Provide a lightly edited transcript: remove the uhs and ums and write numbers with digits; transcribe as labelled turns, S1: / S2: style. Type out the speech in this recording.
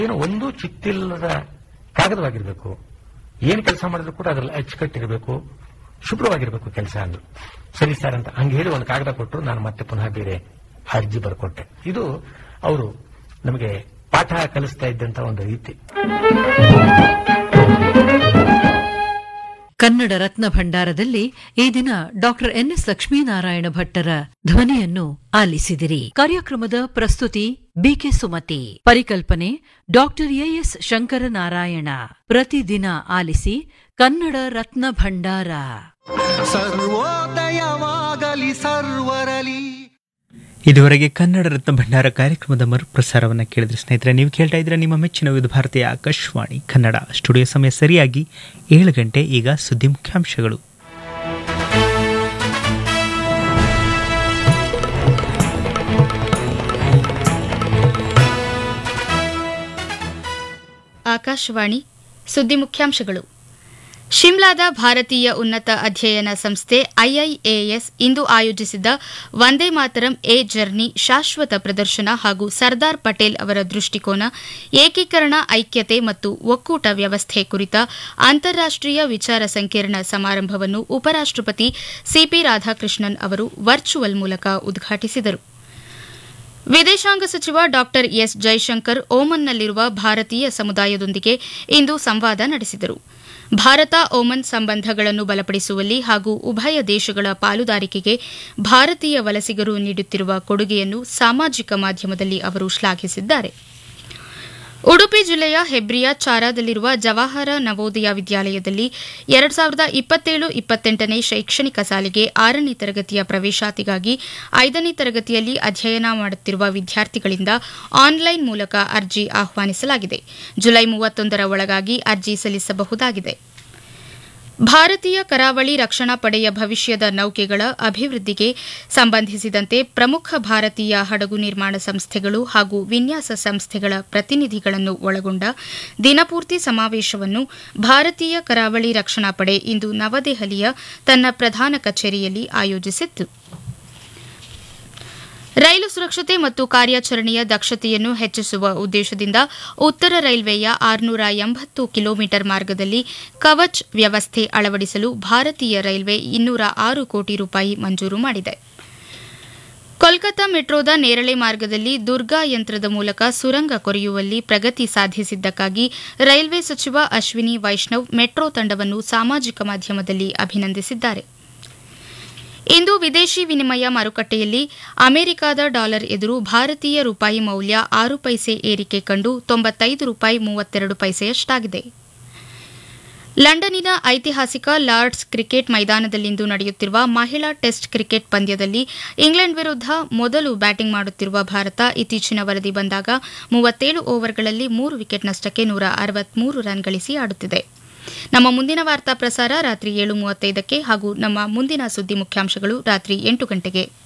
S1: ಏನು ಒಂದು ಚಿತ್ತಿಲ್ಲದ ಕಾಗದವಾಗಿರ್ಬೇಕು. ಏನು ಕೆಲಸ ಮಾಡಿದ್ರು ಕೂಡ ಅದ್ರಲ್ಲಿ ಅಚ್ಚುಕಟ್ಟಿರಬೇಕು, ಶುಭ್ರವಾಗಿರ್ಬೇಕು ಕೆಲಸ ಅಂದ್ರು. ಸರಿ ಸರ್ ಅಂತ ಹಂಗೆ ಹೇಳಿ ಒಂದು ಕಾಗದ ಕೊಟ್ಟರು. ನಾನು ಮತ್ತೆ ಪುನಃ ಬೇರೆ ಅರ್ಜಿ ಬರ್ಕೊಟ್ಟೆ. ಇದು ಅವರು ನಮಗೆ ಪಾಠ ಕಲಿಸ್ತಾ ಇದ್ದಂತ ಒಂದು ರೀತಿ.
S2: ಕನ್ನಡ ರತ್ನ ಭಂಡಾರದಲ್ಲಿ ಈ ದಿನ ಡಾಕ್ಟರ್ ಎನ್ಎಸ್ ಲಕ್ಷ್ಮೀನಾರಾಯಣ ಭಟ್ಟರ ಧ್ವನಿಯನ್ನು ಆಲಿಸಿದಿರಿ. ಕಾರ್ಯಕ್ರಮದ ಪ್ರಸ್ತುತಿ ಬಿಕೆ ಸುಮತಿ, ಪರಿಕಲ್ಪನೆ ಡಾಕ್ಟರ್ ಎಎಸ್ ಶಂಕರನಾರಾಯಣ. ಪ್ರತಿದಿನ ಆಲಿಸಿ ಕನ್ನಡ ರತ್ನ ಭಂಡಾರ.
S3: ಸರ್ವೋದಯವಾಗಲಿ ಸರ್ವರಲಿ.
S4: ಇದುವರೆಗೆ ಕನ್ನಡ ರತ್ನ ಭಂಡಾರ ಕಾರ್ಯಕ್ರಮದ ಮರುಪ್ರಸಾರವನ್ನು ಕೇಳಿದ್ರೆ ಸ್ನೇಹಿತರೆ, ನೀವು ಕೇಳ್ತಾ ಇದ್ರೆ ನಿಮ್ಮ ಮೆಚ್ಚಿನ ವಿವಿಧ ಭಾರತೀಯ ಆಕಾಶವಾಣಿ ಕನ್ನಡ. ಸ್ಟುಡಿಯೋ ಸಮಯ ಸರಿಯಾಗಿ 7 ಗಂಟೆ. ಈಗ ಸುದ್ದಿ ಮುಖ್ಯಾಂಶಗಳು.
S5: ಆಕಾಶವಾಣಿ ಸುದ್ದಿ ಮುಖ್ಯಾಂಶಗಳು. ಶಿಮ್ಲಾದ ಭಾರತೀಯ ಉನ್ನತ ಅಧ್ಯಯನ ಸಂಸ್ಥೆ ಐಐಎಎಸ್ ಇಂದು ಆಯೋಜಿಸಿದ್ದ ವಂದೇ ಮಾತರಂ ಎ ಜರ್ನಿ ಶಾಶ್ವತ ಪ್ರದರ್ಶನ ಹಾಗೂ ಸರ್ದಾರ್ ಪಟೇಲ್ ಅವರ ದೃಷ್ಟಿಕೋನ, ಏಕೀಕರಣ, ಐಕ್ಯತೆ ಮತ್ತು ಒಕ್ಕೂಟ ವ್ಯವಸ್ಥೆ ಕುರಿತ ಅಂತಾರಾಷ್ಟೀಯ ವಿಚಾರ ಸಂಕಿರಣ ಸಮಾರಂಭವನ್ನು ಉಪರಾಷ್ಟಪತಿ ಸಿಪಿ ರಾಧಾಕೃಷ್ಣನ್ ಅವರು ವರ್ಚುವಲ್ ಮೂಲಕ ಉದ್ಘಾಟಿಸಿದರು. ವಿದೇಶಾಂಗ ಸಚಿವ ಡಾ ಎಸ್ ಜೈಶಂಕರ್ ಓಮನ್ನಲ್ಲಿರುವ ಭಾರತೀಯ ಸಮುದಾಯದೊಂದಿಗೆ ಇಂದು ಸಂವಾದ ನಡೆಸಿದರು. ಭಾರತ ಓಮನ್ ಸಂಬಂಧಗಳನ್ನು ಬಲಪಡಿಸುವಲ್ಲಿ ಹಾಗೂ ಉಭಯ ದೇಶಗಳ ಪಾಲುದಾರಿಕೆಗೆ ಭಾರತೀಯ ವಲಸಿಗರು ನೀಡುತ್ತಿರುವ ಕೊಡುಗೆಯನ್ನು ಸಾಮಾಜಿಕ ಮಾಧ್ಯಮದಲ್ಲಿ ಅವರು ಶ್ಲಾಘಿಸಿದ್ದಾರೆ. ಉಡುಪಿ ಜಿಲ್ಲೆಯ ಹೆಬ್ರಿಯ ಚಾರಾದಲ್ಲಿರುವ ಜವಾಹರ ನವೋದಯ ವಿದ್ಯಾಲಯದಲ್ಲಿ 2027-28ನೇ ಶೈಕ್ಷಣಿಕ ಸಾಲಿಗೆ 6ನೇ ತರಗತಿಯ ಪ್ರವೇಶಾತಿಗಾಗಿ 5ನೇ ತರಗತಿಯಲ್ಲಿ ಅಧ್ಯಯನ ಮಾಡುತ್ತಿರುವ ವಿದ್ಯಾರ್ಥಿಗಳಿಂದ ಆನ್ಲೈನ್ ಮೂಲಕ ಅರ್ಜಿ ಆಹ್ವಾನಿಸಲಾಗಿದೆ. ಜುಲೈ 31ರ ಒಳಗಾಗಿ ಅರ್ಜಿ ಸಲ್ಲಿಸಬಹುದಾಗಿದೆ. ಭಾರತೀಯ ಕರಾವಳಿ ರಕ್ಷಣಾ ಪಡೆಯ ಭವಿಷ್ಯದ ನೌಕೆಗಳ ಅಭಿವೃದ್ಧಿಗೆ ಸಂಬಂಧಿಸಿದಂತೆ ಪ್ರಮುಖ ಭಾರತೀಯ ಹಡಗು ನಿರ್ಮಾಣ ಸಂಸ್ಥೆಗಳು ಹಾಗೂ ವಿನ್ಯಾಸ ಸಂಸ್ಥೆಗಳ ಪ್ರತಿನಿಧಿಗಳನ್ನು ಒಳಗೊಂಡ ದಿನಪೂರ್ತಿ ಸಮಾವೇಶವನ್ನು ಭಾರತೀಯ ಕರಾವಳಿ ರಕ್ಷಣಾ ಪಡೆ ಇಂದು ನವದೆಹಲಿಯ ತನ್ನ ಪ್ರಧಾನ ಕಚೇರಿಯಲ್ಲಿ ಆಯೋಜಿಸಿತ್ತು. ರೈಲು ಸುರಕ್ಷತೆ ಮತ್ತು ಕಾರ್ಯಾಚರಣೆಯ ದಕ್ಷತೆಯನ್ನು ಹೆಚ್ಚಿಸುವ ಉದ್ದೇಶದಿಂದ ಉತ್ತರ ರೈಲ್ವೆಯ 680 ಕಿಲೋಮೀಟರ್ ಮಾರ್ಗದಲ್ಲಿ ಕವಚ್ ವ್ಯವಸ್ಥೆ ಅಳವಡಿಸಲು ಭಾರತೀಯ ರೈಲ್ವೆ 206 ಕೋಟಿ ರೂಪಾಯಿ ಮಂಜೂರು ಮಾಡಿದೆ. ಕೋಲ್ಕತಾ ಮೆಟ್ರೋದ ನೇರಳೆ ಮಾರ್ಗದಲ್ಲಿ ದುರ್ಗಾ ಯಂತ್ರದ ಮೂಲಕ ಸುರಂಗ ಕೊರೆಯುವಲ್ಲಿ ಪ್ರಗತಿ ಸಾಧಿಸಿದ್ದಕ್ಕಾಗಿ ರೈಲ್ವೆ ಸಚಿವ ಅಶ್ವಿನಿ ವೈಷ್ಣವ್ ಮೆಟ್ರೋ ತಂಡವನ್ನು ಸಾಮಾಜಿಕ ಮಾಧ್ಯಮದಲ್ಲಿ ಅಭಿನಂದಿಸಿದ್ದಾರೆ. ಇಂದು ವಿದೇಶಿ ವಿನಿಮಯ ಮಾರುಕಟ್ಟೆಯಲ್ಲಿ ಅಮೆರಿಕದ ಡಾಲರ್ ಎದುರು ಭಾರತೀಯ ರೂಪಾಯಿ ಮೌಲ್ಯ 6 ಪೈಸೆ ಏರಿಕೆ ಕಂಡು 95 ರೂಪಾಯಿ 32 ಪೈಸೆಯಷ್ಟಾಗಿದೆ. ಲಂಡನ್ನಿನ ಐತಿಹಾಸಿಕ ಲಾರ್ಡ್ಸ್ ಕ್ರಿಕೆಟ್ ಮೈದಾನದಲ್ಲಿಂದು ನಡೆಯುತ್ತಿರುವ ಮಹಿಳಾ ಟೆಸ್ಟ್ ಕ್ರಿಕೆಟ್ ಪಂದ್ಯದಲ್ಲಿ ಇಂಗ್ಲೆಂಡ್ ವಿರುದ್ಧ ಮೊದಲು ಬ್ಯಾಟಿಂಗ್ ಮಾಡುತ್ತಿರುವ ಭಾರತ ಇತ್ತೀಚಿನ ವರದಿ ಬಂದಾಗ 37 ಓವರ್ಗಳಲ್ಲಿ 3 ವಿಕೆಟ್ ನಷ್ಟಕ್ಕೆ 163 ರನ್ ಗಳಿಸಿ ಆಡುತ್ತಿದೆ. ನಮ್ಮ ಮುಂದಿನ ವಾರ್ತಾ ಪ್ರಸಾರ ರಾತ್ರಿ 7:35ಕ್ಕೆ ಹಾಗೂ ನಮ್ಮ ಮುಂದಿನ ಸುದ್ದಿ ಮುಖ್ಯಾಂಶಗಳು ರಾತ್ರಿ 8 ಗಂಟೆಗೆ.